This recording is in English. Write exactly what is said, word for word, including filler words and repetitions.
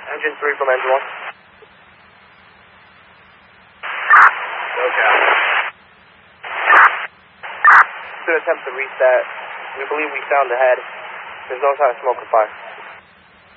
Engine three from engine one. Okay. Good attempt to reset. We believe we found the head. There's no sign of smoke or fire.